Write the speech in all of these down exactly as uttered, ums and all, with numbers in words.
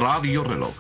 Radioreloj.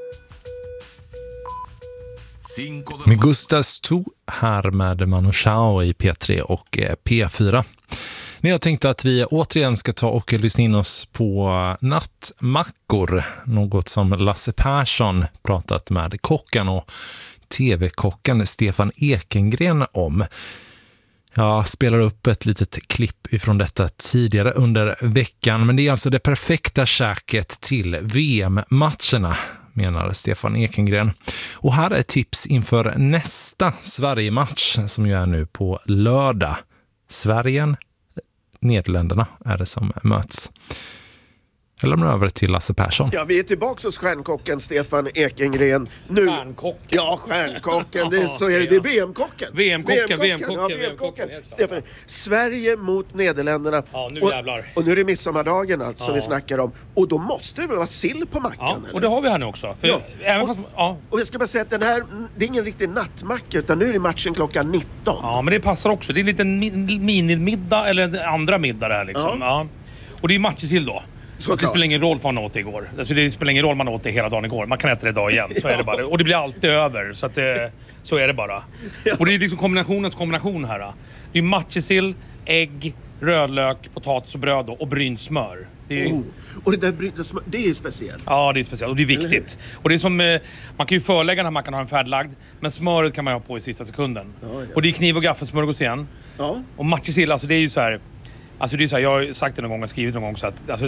Med Gustav Sto här med Manu Chao i P tre och P fyra. Jag tänkte att vi återigen ska ta och lyssna in oss på nattmackor. Något som Lasse Persson pratat med kocken och tv-kocken Stefan Ekengren om. Jag spelar upp ett litet klipp ifrån detta tidigare under veckan. Men det är alltså det perfekta käket till V M-matcherna, menar Stefan Ekengren. Och här är tips inför nästa Sverige-match som ju är nu på lördag. Sverige, Nederländerna är det som möts. Jag lämnar över till Lasse Persson. Ja, vi är tillbaka hos stjärnkocken Stefan Ekengren. Nu... Stjärnkocken. Ja, stjärnkocken. Det är, så är det. Det är V M-kocken. V M-kocken, V M-kocken, ja, V M-kocken. Stefan, Sverige mot Nederländerna. Ja, nu och, jävlar. och nu är det midsommardagen alltså, Ja. vi snackar om. Och då måste det väl vara sill på mackan? Ja, eller? och det har vi här nu också. För Ja. även och, fast, ja. och jag ska bara säga att den här, det är ingen riktig nattmacka, utan nu är det matchen klockan nitton. ja, men det passar också. Det är en liten mi- minimiddag eller en andra middag där liksom. Ja. Ja. Och det är matjessill då. Så det spelar ingen roll för man åt det igår. Alltså det spelar ingen roll man åt det hela dagen igår. Man kan äta det idag igen. Så är det bara. Och det blir alltid över. Så att det, så är det bara. Ja. Och det är liksom kombinationens kombination här. Det är matjessill, ägg, rödlök, potatis och bröd då, och brynt smör. Det är, Oh. Och det där brytna smör, det är ju speciellt. ja, det är speciellt. Och det är viktigt. Och det är som, eh, man kan ju förlägga när man kan ha en färdlagd. Men smöret kan man ha på i sista sekunden. Ja, ja. Och det är kniv och gaffelsmörgås igen. Ja. Och matjessill, alltså det är ju så här. Alltså det är så här, jag har sagt det någon gång och skrivit någon gång så att alltså,